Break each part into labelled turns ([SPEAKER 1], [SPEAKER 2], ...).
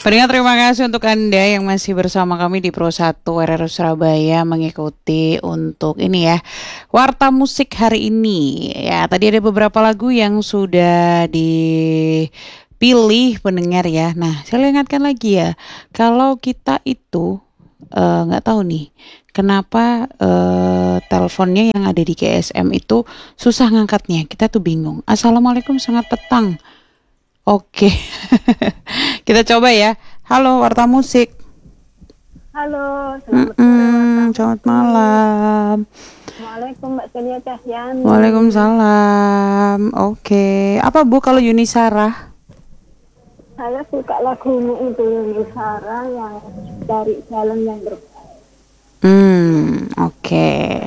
[SPEAKER 1] Pendengar, terima kasih untuk Anda yang masih bersama kami di Pro 1 RRI Surabaya mengikuti untuk ini ya, Warta Musik hari ini. Ya, tadi ada beberapa lagu yang sudah dipilih pendengar ya. Nah, saya ingatkan lagi ya, kalau kita itu nggak tahu nih, kenapa teleponnya yang ada di GSM itu susah ngangkatnya. Kita tuh bingung. Assalamualaikum, selamat petang. Oke, kita coba ya. Halo, Warta Musik.
[SPEAKER 2] Halo, selamat sore
[SPEAKER 1] Selamat malam.
[SPEAKER 2] Assalamualaikum Mbak Celia Cahyani.
[SPEAKER 1] Waalaikumsalam. Oke, apa Bu kalau Yuni Sarah?
[SPEAKER 2] Saya suka lagunya itu Yuni Sarah yang dari jalan yang berbeda.
[SPEAKER 1] Oke.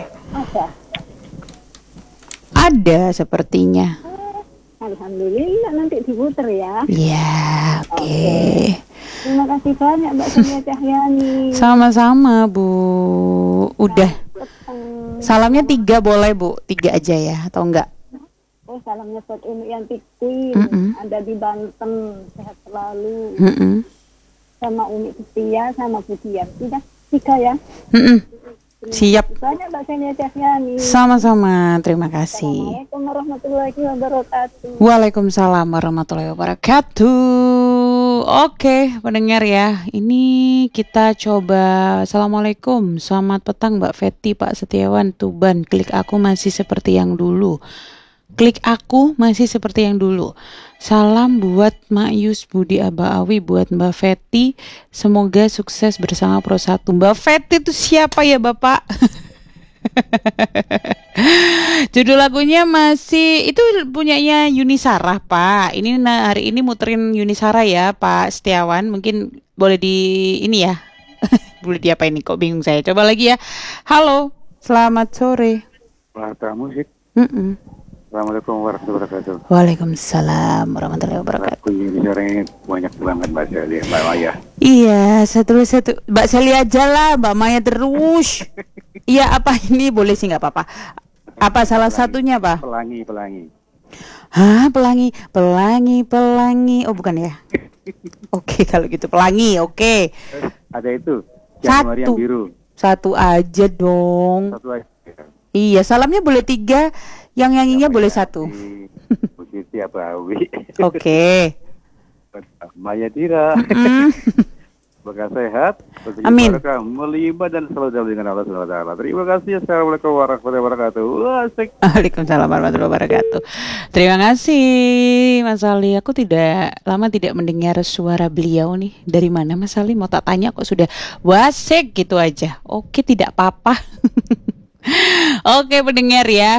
[SPEAKER 1] Ada sepertinya.
[SPEAKER 2] Alhamdulillah, nanti diputer ya.
[SPEAKER 1] Ya, oke.
[SPEAKER 2] Terima kasih banyak Mbak Celia Cahyani.
[SPEAKER 1] Sama-sama Bu. Udah. Salamnya 3 boleh Bu, 3 aja ya atau enggak?
[SPEAKER 2] Salamnya buat Umi Yanti Queen, ada di Banten, sehat selalu. Sama Umi Setia, sama Bu Dian. Sudah 3 ya.
[SPEAKER 1] Siap.
[SPEAKER 2] Banyak Mbak Celia Cahyani.
[SPEAKER 1] Sama-sama, terima kasih.
[SPEAKER 2] Assalamualaikum warahmatullahi wabarakatuh.
[SPEAKER 1] Waalaikumsalam warahmatullahi wabarakatuh. Oke, pendengar ya, ini kita coba. Assalamualaikum, selamat petang Mbak Feti, Pak Setiawan, Tuban. Klik aku masih seperti yang dulu. Klik aku masih seperti yang dulu. Salam buat Mak Yus Budi Aba Awi, buat Mbak Feti. Semoga sukses bersama Pro 1. Mbak Feti itu siapa ya Bapak? Judul lagunya masih itu punyanya Yuni Sarah Pak. Ini hari ini muterin Yuni Sarah ya Pak Setiawan. Mungkin boleh di ini ya. Boleh diapain nih, kok bingung saya. Coba lagi ya. Halo, selamat sore.
[SPEAKER 3] Warta Musik. Assalamualaikum warahmatullahi wabarakatuh.
[SPEAKER 1] Waalaikumsalam warahmatullahi wabarakatuh.
[SPEAKER 3] Ini sekarang ini banyak banget Mbak Celia, Mbak Maya.
[SPEAKER 1] Iya, satu Mbak Celia aja lah, Mbak Maya terus. Iya, apa ini boleh sih, nggak apa-apa. Apa salah satunya Pak?
[SPEAKER 3] Pelangi.
[SPEAKER 1] Hah, pelangi. Oh bukan ya? Oke, kalau gitu pelangi, oke.
[SPEAKER 3] Ada itu. Januari yang biru.
[SPEAKER 1] Satu aja dong.
[SPEAKER 3] Satu aja.
[SPEAKER 1] Iya, salamnya boleh 3, yang nyanyinya boleh 1.
[SPEAKER 3] Bu Siti Abawi.
[SPEAKER 1] Oke.
[SPEAKER 3] Maya Tira. Semoga sehat,
[SPEAKER 1] amin,
[SPEAKER 3] melibat dan selalu dalam dengan Allah Subhanahu wa taala. Terima kasih. Assalamualaikum warahmatullahi wabarakatuh.
[SPEAKER 1] Waalaikumsalam warahmatullahi wabarakatuh. Terima kasih Mas Ali. Aku lama tidak mendengar suara beliau nih. Dari mana Mas Ali? Mau tak tanya kok sudah wasik gitu aja. Oke, tidak apa-apa. Oke pendengar ya,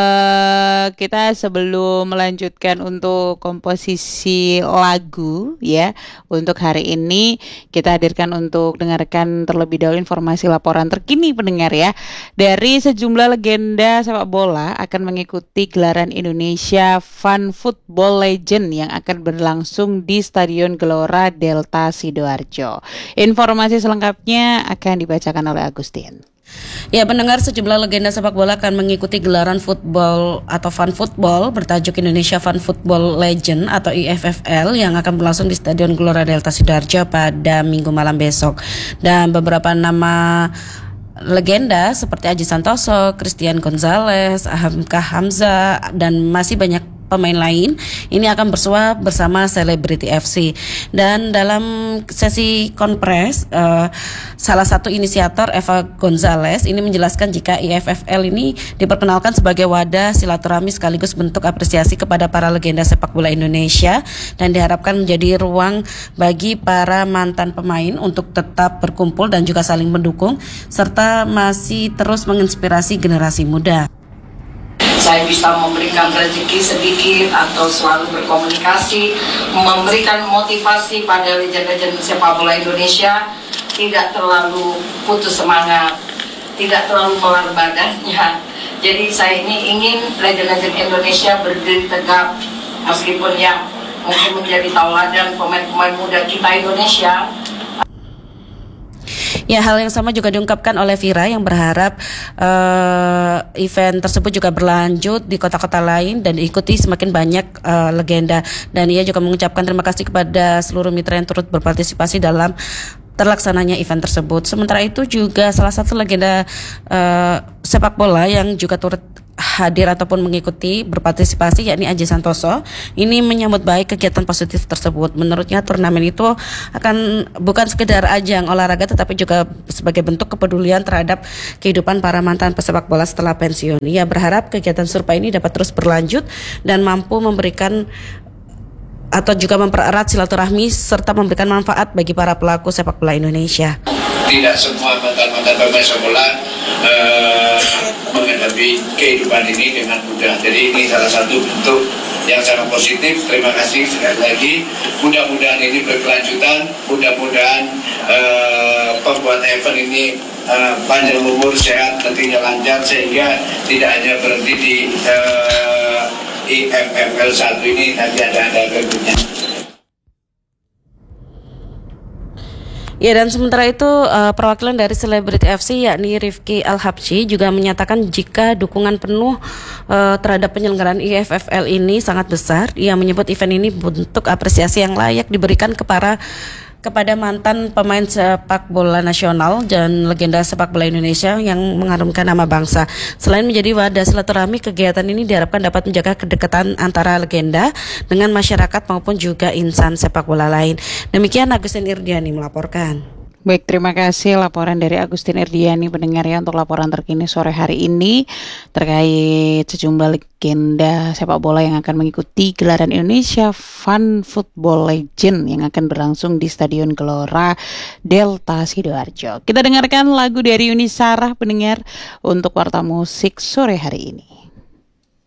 [SPEAKER 1] kita sebelum melanjutkan untuk komposisi lagu ya, untuk hari ini kita hadirkan untuk dengarkan terlebih dahulu informasi laporan terkini pendengar ya. Dari sejumlah legenda sepak bola akan mengikuti gelaran Indonesia Fun Football Legend yang akan berlangsung di Stadion Gelora Delta Sidoarjo. Informasi selengkapnya akan dibacakan oleh Agustin.
[SPEAKER 4] Ya, pendengar, sejumlah legenda sepak bola akan mengikuti gelaran football atau fun football bertajuk Indonesia Fun Football Legend atau IFFL yang akan berlangsung di Stadion Gelora Delta Sidoarjo pada Minggu malam besok. Dan beberapa nama legenda seperti Aji Santoso, Christian Gonzalez, Hamka Hamza, dan masih banyak pemain lain ini akan bersua bersama Celebrity FC. Dan dalam sesi konpres salah satu inisiator Eva Gonzalez ini menjelaskan jika IFFL ini diperkenalkan sebagai wadah silaturahmi sekaligus bentuk apresiasi kepada para legenda sepak bola Indonesia dan diharapkan menjadi ruang bagi para mantan pemain untuk tetap berkumpul dan juga saling mendukung serta masih terus menginspirasi generasi muda.
[SPEAKER 5] Saya bisa memberikan rezeki sedikit atau selalu berkomunikasi, memberikan motivasi pada legend-legend sepak bola Indonesia, tidak terlalu putus semangat, tidak terlalu melar badannya. Jadi saya ini ingin legend-legend Indonesia berdiri tegap, meskipun yang mungkin menjadi tauladan pemain-pemain muda kita Indonesia.
[SPEAKER 4] Ya, hal yang sama juga diungkapkan oleh Vira yang berharap event tersebut juga berlanjut di kota-kota lain dan diikuti semakin banyak legenda. Dan ia juga mengucapkan terima kasih kepada seluruh mitra yang turut berpartisipasi dalam terlaksananya event tersebut. Sementara itu juga salah satu legenda sepak bola yang juga turut hadir ataupun mengikuti berpartisipasi yakni Aji Santoso ini menyambut baik kegiatan positif tersebut. Menurutnya turnamen itu akan bukan sekedar ajang olahraga tetapi juga sebagai bentuk kepedulian terhadap kehidupan para mantan pesepak bola setelah pensiun. Ia berharap kegiatan serupa ini dapat terus berlanjut dan mampu memberikan atau juga mempererat silaturahmi serta memberikan manfaat bagi para pelaku sepak bola Indonesia.
[SPEAKER 6] Tidak semua mantan-mantan pemain sepak bola menghadapi kehidupan ini dengan mudah. Jadi ini salah satu bentuk yang sangat positif. Terima kasih sekali lagi. Mudah-mudahan ini berkelanjutan. Mudah-mudahan pembuat event ini panjang umur, sehat, tentunya lancar sehingga tidak hanya berhenti di IFFL 1 ini, nanti ada berikutnya.
[SPEAKER 4] Ya, dan sementara itu perwakilan dari Celebrity FC yakni Rifki Al-Habsyi juga menyatakan jika dukungan penuh terhadap penyelenggaraan IFFL ini sangat besar. Ia menyebut event ini bentuk apresiasi yang layak diberikan kepada mantan pemain sepak bola nasional dan legenda sepak bola Indonesia yang mengharumkan nama bangsa. Selain menjadi wadah silaturahmi, kegiatan ini diharapkan dapat menjaga kedekatan antara legenda dengan masyarakat maupun juga insan sepak bola lain. Demikian Agustin Irdiani melaporkan.
[SPEAKER 1] Baik, terima kasih laporan dari Agustin Irdiani pendengar ya untuk laporan terkini sore hari ini terkait sejumlah legenda sepak bola yang akan mengikuti gelaran Indonesia Fun Football Legend yang akan berlangsung di Stadion Gelora Delta Sidoarjo. Kita dengarkan lagu dari Yuni Sarah pendengar untuk Warta Musik sore hari ini.